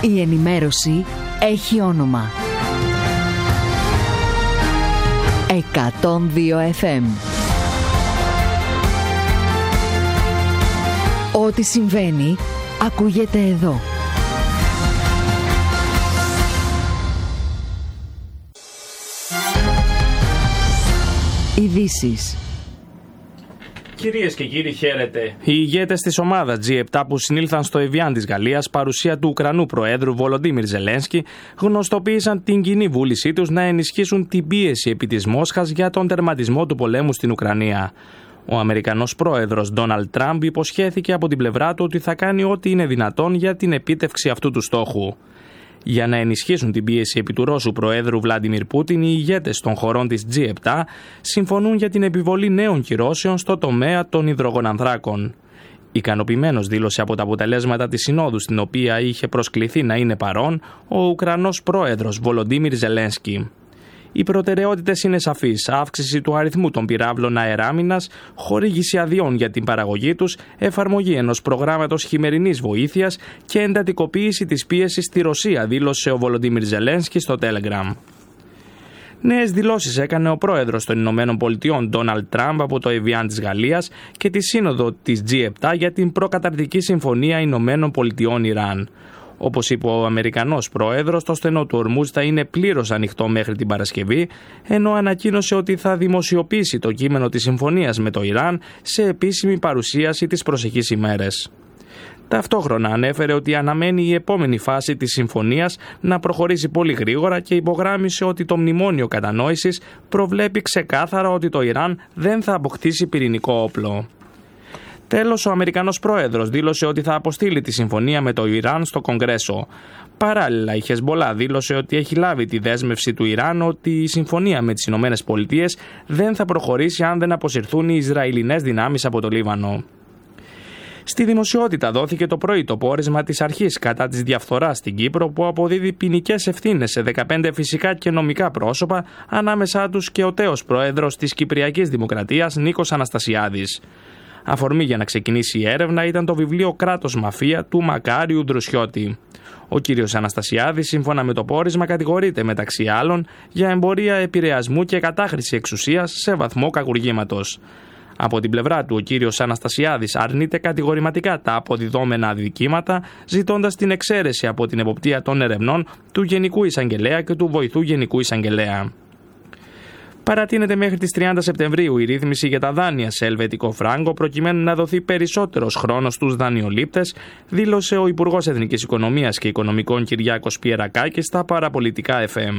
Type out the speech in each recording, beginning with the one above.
Η ενημέρωση έχει όνομα. 102 FM. Ό,τι συμβαίνει, ακούγεται εδώ. Ειδήσεις. Κυρίες και κύριοι, χαίρετε. Οι ηγέτες της ομάδας G7 που συνήλθαν στο Εβιάν της Γαλλίας, παρουσία του Ουκρανού Προέδρου Βολοντίμιρ Ζελένσκι, γνωστοποίησαν την κοινή βούλησή τους να ενισχύσουν την πίεση επί της Μόσχας για τον τερματισμό του πολέμου στην Ουκρανία. Ο Αμερικανός Πρόεδρος Ντόναλντ Τραμπ υποσχέθηκε από την πλευρά του ότι θα κάνει ό,τι είναι δυνατόν για την επίτευξη αυτού του στόχου. Για να ενισχύσουν την πίεση επί του Ρώσου Προέδρου Βλάντιμιρ Πούτιν, οι ηγέτες των χωρών της G7 συμφωνούν για την επιβολή νέων κυρώσεων στο τομέα των υδρογονανθράκων. Ικανοποιημένος δήλωσε από τα αποτελέσματα της συνόδου στην οποία είχε προσκληθεί να είναι παρόν ο Ουκρανός Πρόεδρος Βολοντίμιρ Ζελένσκι. Οι προτεραιότητες είναι σαφείς: αύξηση του αριθμού των πυράβλων αεράμινας, χορήγηση αδειών για την παραγωγή τους, εφαρμογή ενός προγράμματος χειμερινής βοήθειας και εντατικοποίηση της πίεσης στη Ρωσία, δήλωσε ο Βολοντίμιρ Ζελένσκι στο Telegram. Νέες δηλώσεις έκανε ο πρόεδρος των Ηνωμένων Πολιτειών Ντόναλντ Τραμπ από το Εβιάν της Γαλλίας και τη σύνοδο της G7 για την προκαταρκτική συμφωνία Ηνωμένων Πολιτειών Ιράν. Όπως είπε ο Αμερικανός Πρόεδρος, το στενό του Ορμούζ θα είναι πλήρως ανοιχτό μέχρι την Παρασκευή, ενώ ανακοίνωσε ότι θα δημοσιοποιήσει το κείμενο της συμφωνίας με το Ιράν σε επίσημη παρουσίαση τις προσεχείς ημέρες. Ταυτόχρονα ανέφερε ότι αναμένει η επόμενη φάση της συμφωνίας να προχωρήσει πολύ γρήγορα και υπογράμμισε ότι το μνημόνιο κατανόησης προβλέπει ξεκάθαρα ότι το Ιράν δεν θα αποκτήσει πυρηνικό όπλο. Τέλος, ο Αμερικανός Πρόεδρος δήλωσε ότι θα αποστείλει τη συμφωνία με το Ιράν στο Κογκρέσο. Παράλληλα, η Χεσμπολά δήλωσε ότι έχει λάβει τη δέσμευση του Ιράν ότι η συμφωνία με τις ΗΠΑ δεν θα προχωρήσει αν δεν αποσυρθούν οι Ισραηλινές δυνάμεις από το Λίβανο. Στη δημοσιότητα δόθηκε το πρωί το πόρισμα της αρχής κατά της διαφθοράς στην Κύπρο, που αποδίδει ποινικές ευθύνες σε 15 φυσικά και νομικά πρόσωπα, ανάμεσά τους και ο τέος πρόεδρος της Κυπριακής Δημοκρατίας Νίκος Αναστασιάδης. Αφορμή για να ξεκινήσει η έρευνα ήταν το βιβλίο «Κράτος Μαφία» του Μακάριου Ντρουσιώτη. Ο κύριος Αναστασιάδης, σύμφωνα με το πόρισμα, κατηγορείται μεταξύ άλλων για εμπορία επηρεασμού και κατάχρηση εξουσίας σε βαθμό κακουργήματος. Από την πλευρά του, ο κύριος Αναστασιάδης αρνείται κατηγορηματικά τα αποδιδόμενα αδικήματα, ζητώντας την εξαίρεση από την εποπτεία των ερευνών του Γενικού Εισαγγελέα και του Βοηθού Γενικού Εισαγγελέα. Παρατείνεται μέχρι τις 30 Σεπτεμβρίου η ρύθμιση για τα δάνεια σε ελβετικό φράγκο, προκειμένου να δοθεί περισσότερος χρόνος στους δανειολήπτες, δήλωσε ο Υπουργός Εθνικής Οικονομίας και Οικονομικών Κυριάκος Πιερακάκης στα παραπολιτικά FM.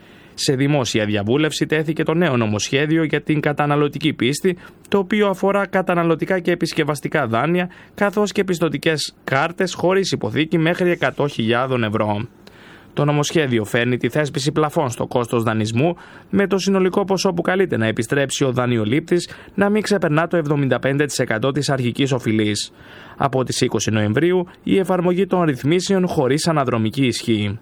Σε δημόσια διαβούλευση τέθηκε το νέο νομοσχέδιο για την καταναλωτική πίστη, το οποίο αφορά καταναλωτικά και επισκευαστικά δάνεια, καθώς και πιστωτικές κάρτες χωρίς υποθήκη μέχρι 100.000 ευρώ. Το νομοσχέδιο φέρνει τη θέσπιση πλαφών στο κόστος δανεισμού, με το συνολικό ποσό που καλείται να επιστρέψει ο δανειολήπτης να μην ξεπερνά το 75% της αρχικής οφειλής. Από τις 20 Νοεμβρίου η εφαρμογή των ρυθμίσεων χωρίς αναδρομική ισχύ.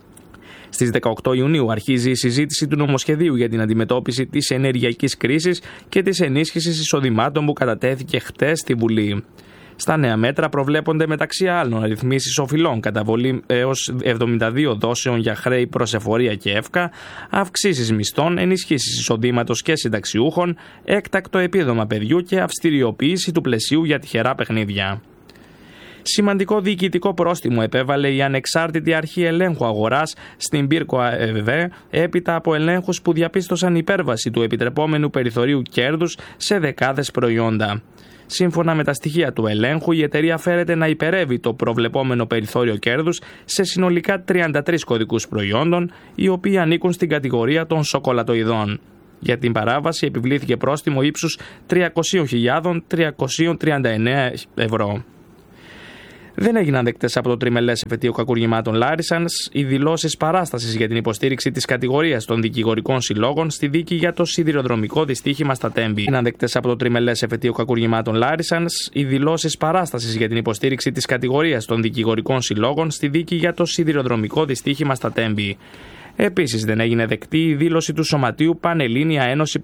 Στις 18 Ιουνίου αρχίζει η συζήτηση του νομοσχεδίου για την αντιμετώπιση της ενεργειακής κρίσης και της ενίσχυσης εισοδημάτων που κατατέθηκε χτες στη Βουλή. Στα νέα μέτρα προβλέπονται μεταξύ άλλων ρυθμίσεις οφειλών, καταβολή έως 72 δόσεων για χρέη προς εφορία και εύκα, αυξήσεις μισθών, ενισχύσεις εισοδήματος και συνταξιούχων, έκτακτο επίδομα παιδιού και αυστηριοποίηση του πλαισίου για τυχερά παιχνίδια. Σημαντικό διοικητικό πρόστιμο επέβαλε η ανεξάρτητη αρχή ελέγχου αγοράς στην Πύρκο ΑΕΒ, έπειτα από ελέγχους που διαπίστωσαν υπέρβαση του επιτρεπόμενου περιθωρίου κέρδους σε δεκάδες προϊόντα. Σύμφωνα με τα στοιχεία του ελέγχου, η εταιρεία φέρεται να υπερεύει το προβλεπόμενο περιθώριο κέρδους σε συνολικά 33 κωδικούς προϊόντων, οι οποίοι ανήκουν στην κατηγορία των σοκολατοειδών. Για την παράβαση επιβλήθηκε πρόστιμο ύψους 300.339 ευρώ. Δεν έγιναν δεκτές από το τριμελές εφετείο κακουργημάτων Λάρισανς οι δηλώσεις παράστασης για την υποστήριξη της κατηγορίας των δικηγορικών συλλόγων στη δίκη για το σιδηροδρομικό δυστύχημα στα Τέμπη. Έγιναν δεκτές από το τριμελές εφετείο κακουργημάτων Λάρισανς οι δηλώσεις παράστασης για την υποστήριξη της κατηγορίας των δικηγορικών συλλόγων στη δίκη για το σιδηροδρομικό δυστύχημα στα Τέμπη. Επίσης, δεν έγινε δεκτή η δήλωση του Σωματείου Πανελλήνια Ένωση